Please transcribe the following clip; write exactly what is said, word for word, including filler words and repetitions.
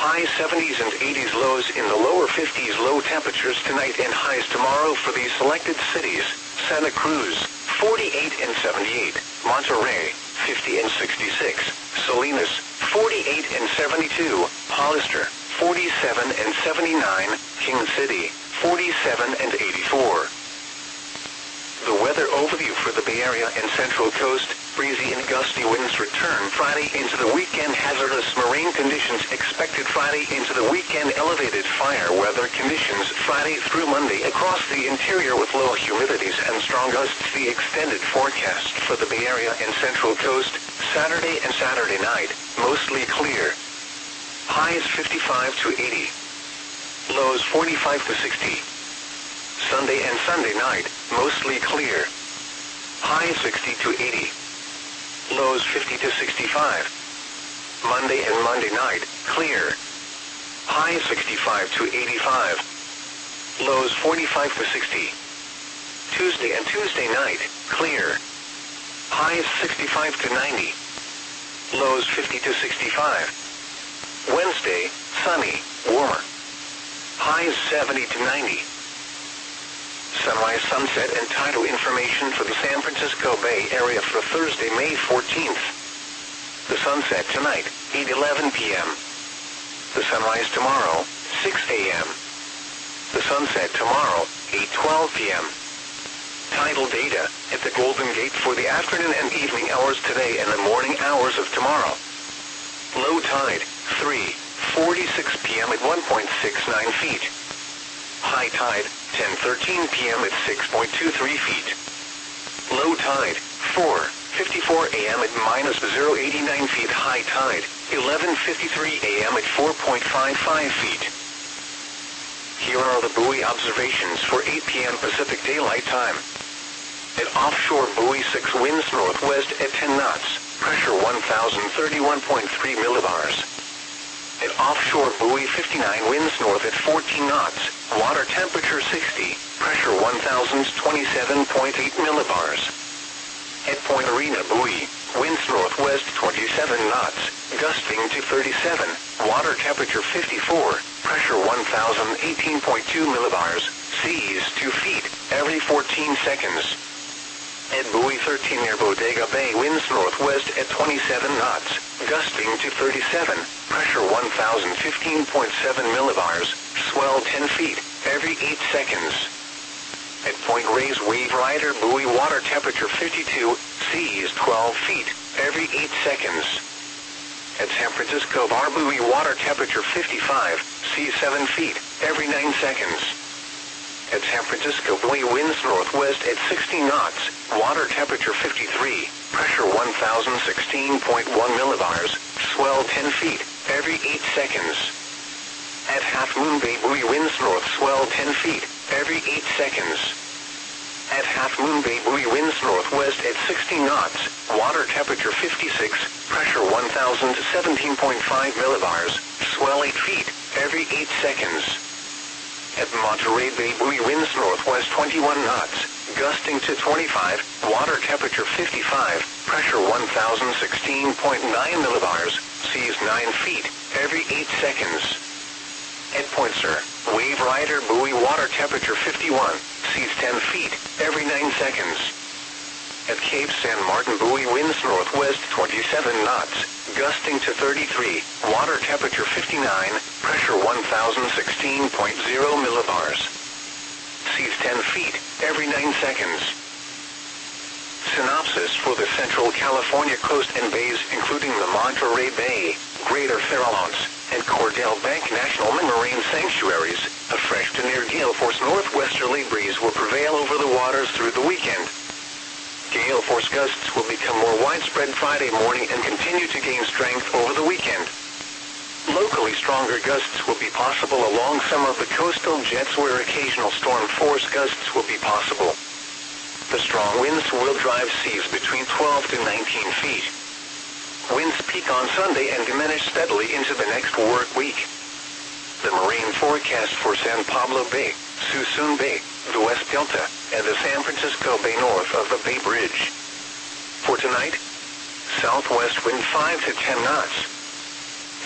High seventies and eighties, lows in the lower fifties. Low temperatures tonight and highs tomorrow for these selected cities: Santa Cruz, forty-eight and seventy-eight, Monterey, fifty and sixty-six, Salinas, forty-eight and seventy-two, Hollister, forty-seven and seventy-nine, King City, forty-seven and eighty-four. The weather overview for the Bay Area and Central Coast: breezy and gusty winds return Friday into the weekend. Hazardous marine conditions expected Friday into the weekend. Elevated fire weather conditions Friday through Monday across the interior with low humidities and strong gusts. The extended forecast for the Bay Area and Central Coast: Saturday and Saturday night, mostly clear. Highs fifty-five to eighty. Lows forty-five to sixty. Sunday and Sunday night, mostly clear. Highs sixty to eighty. Lows fifty to sixty-five. Monday and Monday night, clear. Highs sixty-five to eighty-five. Lows forty-five to sixty. Tuesday and Tuesday night, clear. Highs sixty-five to ninety. Lows fifty to sixty-five. Wednesday, sunny, warmer. Highs seventy to ninety. Sunrise, sunset, and tidal information for the San Francisco Bay Area for Thursday, May fourteenth. The sunset tonight, eight eleven p m The sunrise tomorrow, six a m The sunset tomorrow, eight twelve p m Tidal data at the Golden Gate for the afternoon and evening hours today and the morning hours of tomorrow. Low tide, three forty-six p m at one point six nine feet. High tide, ten thirteen p m at six point two three feet. Low tide, four fifty-four a m at minus zero point eight nine feet. High tide, eleven fifty-three a m at four point five five feet. Here are the buoy observations for eight p m Pacific Daylight Time. At offshore buoy six, winds northwest at ten knots, pressure one thousand thirty-one point three millibars. At offshore buoy fifty-nine, winds north at fourteen knots, water temperature sixty, pressure one thousand twenty-seven point eight millibars. At Point Arena buoy, winds northwest twenty-seven knots, gusting to thirty-seven, water temperature fifty-four, pressure one thousand eighteen point two millibars, seas two feet every fourteen seconds. At buoy thirteen near Bodega Bay, winds northwest at twenty-seven knots, gusting to thirty-seven, pressure one thousand fifteen point seven millibars, swell ten feet every eight seconds. At Point Reyes Wave Rider buoy, water temperature fifty-two, seas twelve feet every eight seconds. At San Francisco Bar buoy, water temperature fifty-five, seas seven feet every nine seconds. At San Francisco buoy, winds northwest at sixty knots, water temperature fifty-three, pressure one thousand sixteen point one millibars, swell ten feet every eight seconds. At Half Moon Bay buoy, winds north, swell ten feet every eight seconds. At Half Moon Bay buoy, winds northwest at sixty knots, water temperature fifty-six, pressure one thousand seventeen point five millibars, swell eight feet every eight seconds. At Monterey Bay buoy, winds northwest twenty-one knots, gusting to twenty-five, water temperature fifty-five, pressure one thousand sixteen point nine millibars, seas nine feet every eight seconds. At Point Sur Wave Rider buoy, water temperature fifty-one, seas ten feet every nine seconds. At Cape San Martin buoy, winds northwest twenty-seven knots, gusting to thirty-three, water temperature fifty-nine, pressure one thousand sixteen point zero millibars. Seas ten feet every nine seconds. Synopsis for the Central California coast and bays, including the Monterey Bay, Greater Farallones, and Cordell Bank National Marine Sanctuaries. A fresh to near gale force northwesterly breeze will prevail over the waters through the weekend. Gale force gusts will become more widespread Friday morning and continue to gain strength over the weekend. Locally stronger gusts will be possible along some of the coastal jets where occasional storm force gusts will be possible. The strong winds will drive seas between twelve to nineteen feet. Winds peak on Sunday and diminish steadily into the next work week. The marine forecast for San Pablo Bay, Suisun Bay, the West Delta, and the San Francisco Bay north of the Bay Bridge. For tonight, southwest wind five to ten knots.